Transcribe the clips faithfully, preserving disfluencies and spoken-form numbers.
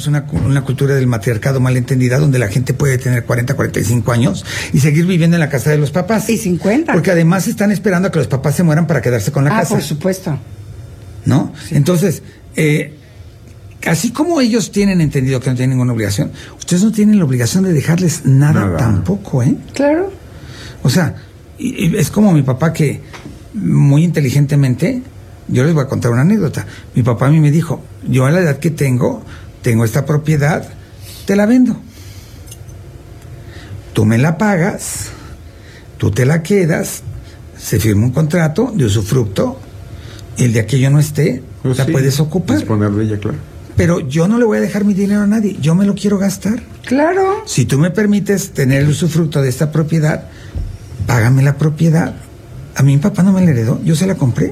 tenemos una, una cultura del matriarcado mal entendida, donde la gente puede tener cuarenta, cuarenta y cinco años y seguir viviendo en la casa de los papás. Y cincuenta. Porque además están esperando a que los papás se mueran para quedarse con la ah, casa. por supuesto. ¿No? Sí. Entonces, eh, así como ellos tienen entendido que no tienen ninguna obligación, ustedes no tienen la obligación de dejarles nada, nada. tampoco, ¿eh? Claro. O sea, y, y es como mi papá que muy inteligentemente, yo les voy a contar una anécdota. Mi papá a mí me dijo, yo a la edad que tengo, tengo esta propiedad, te la vendo. Tú me la pagas, tú te la quedas, se firma un contrato de usufructo, y el día que yo no esté, pues la sí, puedes ocupar. Disponer de ella, claro. Pero yo no le voy a dejar mi dinero a nadie, yo me lo quiero gastar. Claro. Si tú me permites tener el usufructo de esta propiedad, págame la propiedad. A mí mi papá no me la heredó, yo se la compré.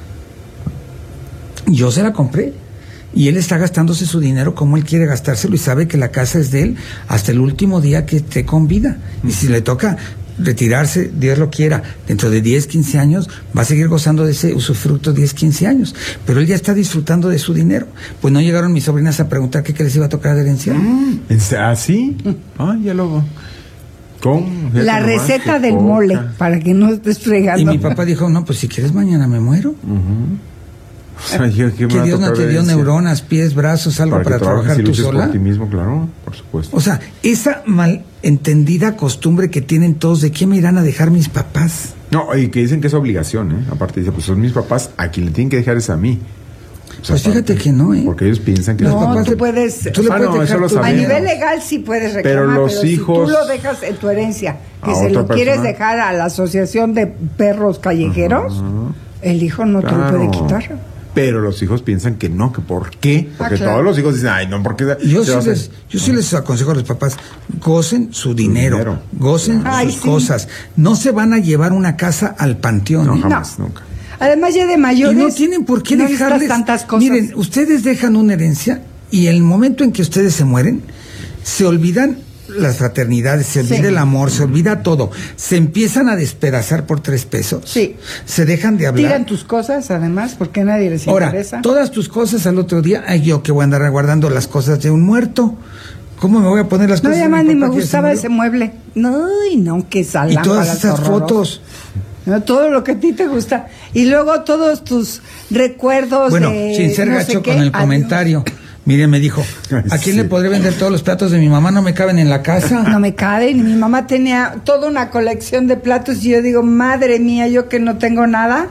Yo se la compré. Y él está gastándose su dinero como él quiere gastárselo y sabe que la casa es de él hasta el último día que esté con vida. Y si le toca retirarse, Dios lo quiera, dentro de diez, quince años, va a seguir gozando de ese usufructo diez, quince años. Pero él ya está disfrutando de su dinero. Pues no llegaron mis sobrinas a preguntar qué, qué les iba a tocar de herencia. Mm, ¿Ah, sí? Ah, ya lo... ¿Cómo? La receta del poca. mole, para que no estés fregando. Y mi papá dijo, no, pues si quieres mañana me muero. Uh-huh. O sea, ¿qué, qué que Dios no te dio neuronas, pies, brazos, algo para, para trabajar tú sola. Por ti mismo, claro, por supuesto. O sea, esa malentendida costumbre que tienen todos de qué me irán a dejar mis papás. No, y que dicen que es obligación, ¿eh? Aparte dice, pues son mis papás, a quien le tienen que dejar es a mí. O sea, pues fíjate que no, ¿eh? Porque ellos piensan que no, los papás... tú puedes... Tú le puedes ah, no, dejar tu... A nivel legal sí puedes reclamar, pero, los pero hijos... si tú lo dejas en tu herencia, que se lo persona. quieres dejar a la asociación de perros callejeros, uh-huh. el hijo no claro. te lo puede quitar. Pero los hijos piensan que no, que por qué. Porque ah, claro. todos los hijos dicen, ay, no, porque... Yo sí, les, yo sí les aconsejo a los papás, gocen su dinero, dinero. gocen ay, sus sí. cosas. No se van a llevar una casa al panteón. No, ¿eh? jamás, no. nunca. Además ya de mayores... Y no tienen por qué no dejarles... tantas cosas. Miren, ustedes dejan una herencia y el momento en que ustedes se mueren, se olvidan las fraternidades, se olvida sí. el amor, se olvida todo. Se empiezan a despedazar por tres pesos. Sí. Se dejan de hablar. Tiran tus cosas, además, porque nadie les Ahora, interesa. todas tus cosas al otro día, ay, yo que voy a andar guardando las cosas de un muerto. ¿Cómo me voy a poner las no, cosas? No, ya ni me gustaba ese mueble. No, y no, que salgan. Y todas esas fotos. No, todo lo que a ti te gusta. Y luego todos tus recuerdos bueno, de... sin ser no gacho sé con el Adiós. comentario. Miren, me dijo, ¿a quién sí. le podré vender todos los platos de mi mamá? No me caben en la casa. No me caben. Mi mamá tenía toda una colección de platos y yo digo, madre mía, yo que no tengo nada.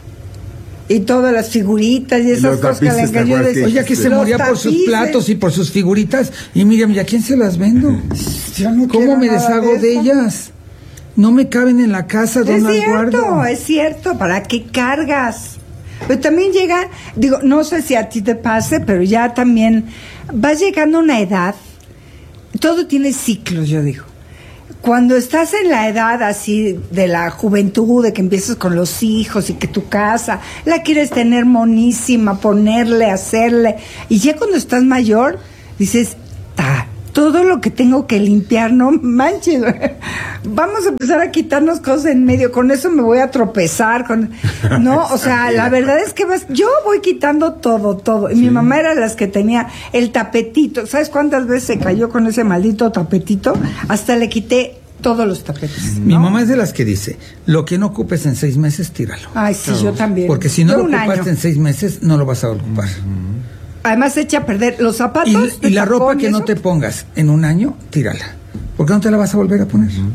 Y todas las figuritas y esas cosas que le engañó. Oye, que se moría por sus platos y por sus figuritas. Y Miriam, ¿y a quién se las vendo? Yo no ¿Cómo me deshago de, de ellas? No me caben en la casa, ¿dónde las guardo? Es cierto, es cierto. ¿Para qué cargas? Pero también llega, digo, no sé si a ti te pase, pero ya también vas llegando a una edad, todo tiene ciclos, yo digo. Cuando estás en la edad así de la juventud, de que empiezas con los hijos y que tu casa la quieres tener monísima, ponerle, hacerle, y ya cuando estás mayor, dices, ah, todo lo que tengo que limpiar, no manches, vamos a empezar a quitarnos cosas en medio, con eso me voy a tropezar, con no, o sea, la verdad es que vas, yo voy quitando todo, todo, y sí. mi mamá era de las que tenía el tapetito, ¿sabes cuántas veces se cayó con ese maldito tapetito? Hasta le quité todos los tapetes, ¿no? Mi mamá es de las que dice, lo que no ocupes en seis meses, tíralo. Ay, sí, no. yo también. Porque si no yo lo ocupaste año. en seis meses, no lo vas a ocupar. Uh-huh. Además echa a perder los zapatos. Y, y la ropa que no te pongas en un año, tírala. Porque no te la vas a volver a poner. Uh-huh.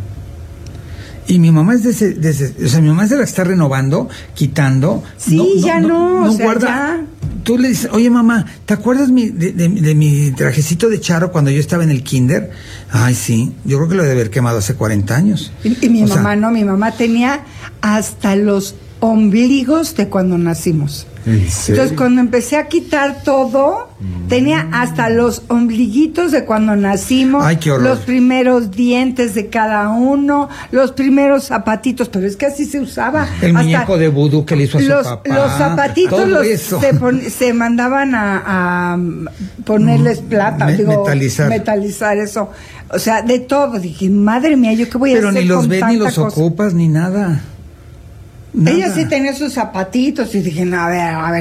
Y mi mamá es de ese, de ese, o sea, mi mamá es de la que está renovando, quitando. Sí, no, ya no, no, no o sea, guarda. Ya. Tú le dices, oye mamá, ¿te acuerdas mi, de, de, de mi trajecito de charro cuando yo estaba en el kinder? Ay, sí, yo creo que lo debe haber quemado hace cuarenta años. Y, y mi o mamá sea, no, mi mamá tenía hasta los ombligos de cuando nacimos. Entonces cuando empecé a quitar todo, mm. tenía hasta los ombliguitos de cuando nacimos. Ay, qué horror. Los primeros dientes de cada uno, los primeros zapatitos, pero es que así se usaba. El hasta muñeco de vudú que le hizo a su los, papá. Los zapatitos los se, pon, se mandaban a, a ponerles plata, Me, digo, metalizar. metalizar eso. O sea, de todo. Dije, madre mía, ¿yo qué voy pero a hacer? Pero ni los con ves ni los cosa? ocupas ni nada. Nada. Ella sí tenía sus zapatitos y dije, no, a ver, a ver.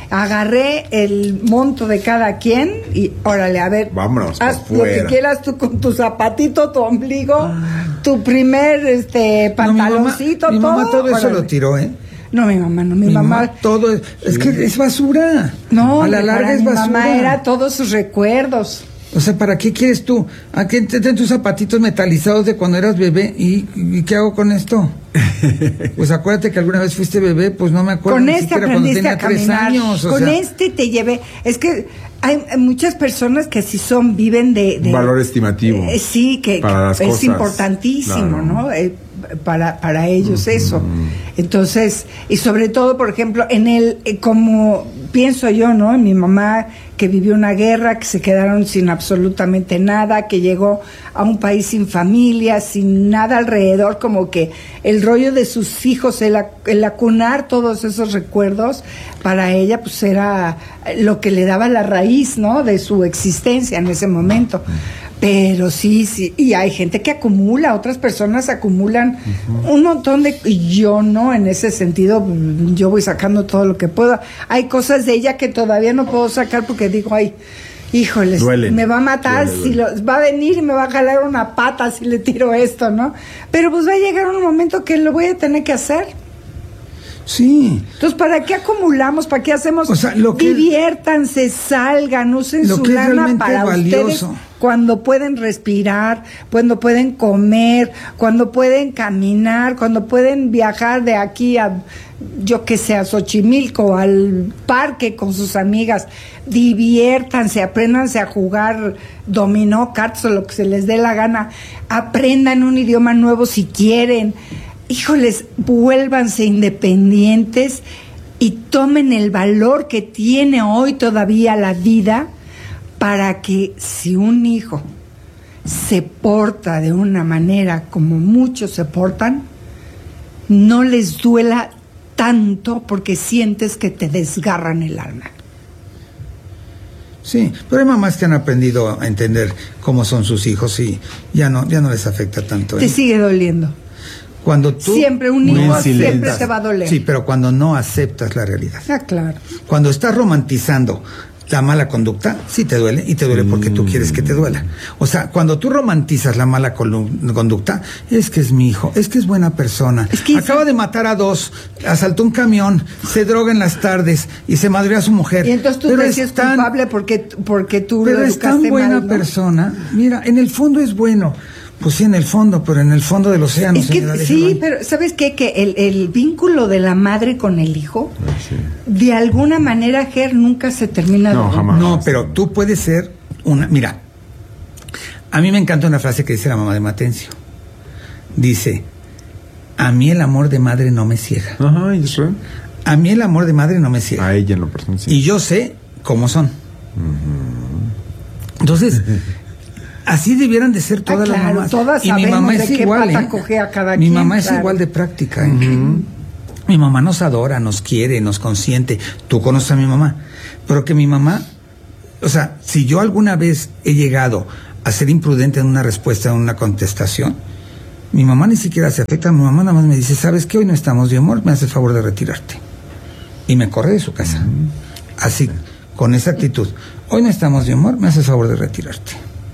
Agarré el monto de cada quien y órale, a ver, vámonos, haz por lo que fuera. quieras tú con tu zapatito, tu ombligo, ah. tu primer este pantaloncito, no, mi mamá, mi mamá todo. todo eso órale. Lo tiró, ¿eh? No, mi mamá, no, mi, mi mamá, mamá. Todo es, es que es basura. No, a la larga es mi basura. mamá era todos sus recuerdos. O sea, ¿para qué quieres tú? ¿A qué te den tus zapatitos metalizados de cuando eras bebé? ¿Y, y qué hago con esto? Pues acuérdate que alguna vez fuiste bebé, pues no me acuerdo. Con ni este siquiera cuando aprendiste tenía a caminar. tres años. O con sea, este te llevé. Es que hay muchas personas que así son, viven de... de valor estimativo. Eh, sí, que, para las es cosas. importantísimo, Claro. ¿no? Eh, para, para ellos Uh-huh. eso. Entonces, y sobre todo, por ejemplo, en el, eh, como pienso yo, ¿no? Mi mamá que vivió una guerra, que se quedaron sin absolutamente nada, que llegó a un país sin familia, sin nada alrededor, como que el rollo de sus hijos, el, el acunar todos esos recuerdos, para ella pues era lo que le daba la raíz, ¿no? De su existencia en ese momento. Pero sí, sí, y hay gente que acumula, otras personas acumulan uh-huh. un montón de... Y yo no, en ese sentido, yo voy sacando todo lo que puedo. Hay cosas de ella que todavía no puedo sacar porque digo, ay, híjoles, duele, me va a matar, duele, si duele. Lo, va a venir y me va a jalar una pata si le tiro esto, ¿no? Pero pues va a llegar un momento que lo voy a tener que hacer. Sí. Entonces, ¿para qué acumulamos? ¿Para qué hacemos? O sea, lo que, diviértanse, salgan, usen su lana para valioso. Ustedes cuando pueden respirar, cuando pueden comer, cuando pueden caminar, cuando pueden viajar de aquí a, yo que sé, a Xochimilco, al parque con sus amigas. Diviértanse, apréndanse a jugar dominó, cartas o lo que se les dé la gana. Aprendan un idioma nuevo si quieren. Híjoles, vuélvanse independientes y tomen el valor que tiene hoy todavía la vida para que si un hijo se porta de una manera como muchos se portan, no les duela tanto porque sientes que te desgarran el alma. Sí, pero hay mamás que han aprendido a entender cómo son sus hijos y ya no, ya no les afecta tanto. ¿eh? Te sigue doliendo. Cuando tú siempre un hijo siempre te va a doler. Sí, pero cuando no aceptas la realidad. Ah, claro. Cuando estás romantizando la mala conducta, sí te duele y te duele porque tú quieres que te duela. O sea, cuando tú romantizas la mala conducta, es que es mi hijo, es que es buena persona. Es que acaba es... de matar a dos, asaltó un camión, se droga en las tardes y se madrió a su mujer. Y entonces tú pero te sientes tan, culpable porque, porque tú pero lo es tan buena mal, ¿no? persona. Mira, en el fondo es bueno. Pues sí, en el fondo, pero en el fondo del océano. Es que, sí, pero ¿sabes qué? Que el, el vínculo de la madre con el hijo, sí. de alguna manera, Ger, nunca se termina. No, de... jamás. No, pero tú puedes ser una... Mira, a mí me encanta una frase que dice la mamá de Matencio. Dice, a mí el amor de madre no me ciega. Ajá, ¿y eso? A mí el amor de madre no me ciega. A ella en lo personal, sí. Y yo sé cómo son. Uh-huh. Entonces... Así debieran de ser todas ah, claro, las mamás. Todas y mi mamá es igual, ¿eh? Cada mi quien, mamá es claro. igual de práctica. ¿eh? Uh-huh. Mi mamá nos adora, nos quiere, nos consiente. Tú conoces a mi mamá. Pero que mi mamá, o sea, si yo alguna vez he llegado a ser imprudente en una respuesta, en una contestación, mi mamá ni siquiera se afecta. Mi mamá nada más me dice, ¿sabes qué? Hoy no estamos de humor, me hace el favor de retirarte. Y me corre de su casa. Uh-huh. Así, con esa actitud. Hoy no estamos de humor, me hace el favor de retirarte.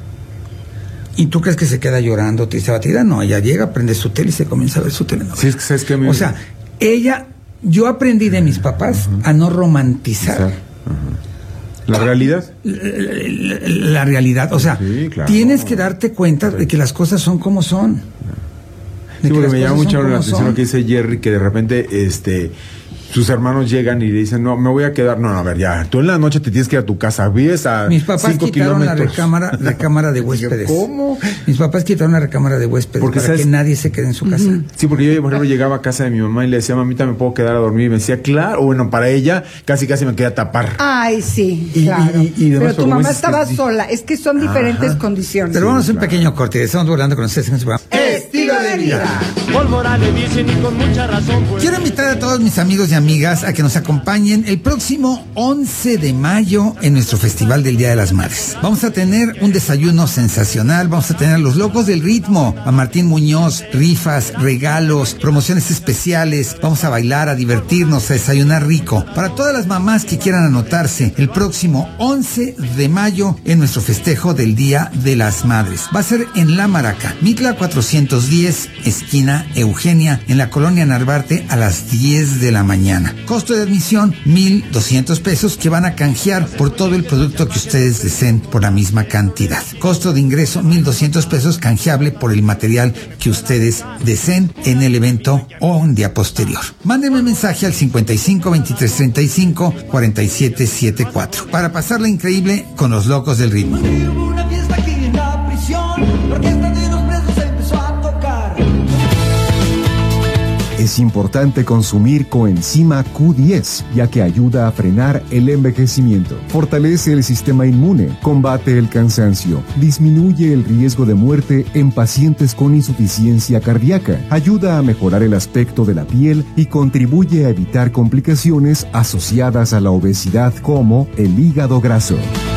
¿Y tú crees que se queda llorando, te se va a tirar? No, ella llega, prende su tele y se comienza a ver su telenovela. Sí, es que sabes que me... O sea, ella, yo aprendí de mis papás uh-huh. a no romantizar. Uh-huh. ¿La realidad? La, la, la realidad, o sea, sí, claro. Tienes que darte cuenta de que las cosas son como son. Sí, porque me llama mucho la atención lo que dice Jerry, que de repente, este... sus hermanos llegan y le dicen, no, me voy a quedar, no, no, a ver, ya, tú en la noche te tienes que ir a tu casa, vives a mis papás cinco quitaron kilómetros. la recámara, recámara de huéspedes. ¿Cómo? Mis papás quitaron la recámara de huéspedes porque para sabes, que nadie se quede en su casa. Uh-huh. Sí, porque yo, por ejemplo, llegaba a casa de mi mamá y le decía, mamita, ¿me puedo quedar a dormir? Y me decía, claro, bueno, para ella, casi casi me quería tapar. Ay, sí, y, claro. Y, y, y pero tu mamá es estaba que... sola, es que son diferentes Ajá. condiciones. Pero vamos sí, a un claro. pequeño corte, estamos volando con ustedes en este programa. Estilo de vida. Pólvora le dicen y con mucha razón. Pues. Quiero invitar a todos mis amigos y amigas a que nos acompañen el próximo once de mayo en nuestro Festival del Día de las Madres. Vamos a tener un desayuno sensacional, vamos a tener a los locos del ritmo, a Martín Muñoz, rifas, regalos, promociones especiales, vamos a bailar, a divertirnos, a desayunar rico. Para todas las mamás que quieran anotarse, el próximo once de mayo en nuestro festejo del Día de las Madres. Va a ser en La Maraca, Mitla cuatrocientos diez, esquina Eugenia, en la colonia Narvarte, a las diez de la mañana. Costo de admisión, mil doscientos pesos, que van a canjear por todo el producto que ustedes deseen por la misma cantidad. Costo de ingreso, mil doscientos pesos, canjeable por el material que ustedes deseen en el evento o un día posterior. Mándenme mensaje al cincuenta y cinco, veintitrés, treinta y cinco, cuarenta y siete setenta y cuatro para pasarla increíble con los locos del ritmo. Una fiesta aquí en la prisión, la orquesta de los presos empezó a tocar. Es importante consumir coenzima Q diez, ya que ayuda a frenar el envejecimiento, fortalece el sistema inmune, combate el cansancio, disminuye el riesgo de muerte en pacientes con insuficiencia cardíaca, ayuda a mejorar el aspecto de la piel y contribuye a evitar complicaciones asociadas a la obesidad como el hígado graso.